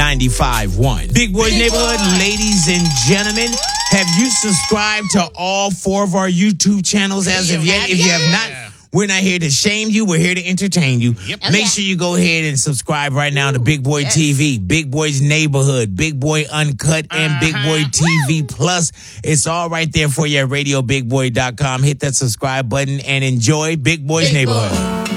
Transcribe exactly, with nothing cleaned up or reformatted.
ninety-five point one. Big Boys Neighborhood, ladies and gentlemen, have you subscribed to all four of our YouTube channels as of yet? If you have not, we're not here to shame you. We're here to entertain you. Yep. Make Okay. sure you go ahead and subscribe right now to Big Boy yes. T V, Big Boys Neighborhood, Big Boy Uncut, and Uh-huh. Big Boy T V Plus. It's all right there for you at radio big boy dot com. Hit that subscribe button and enjoy Big Boys Big Neighborhood. Boy.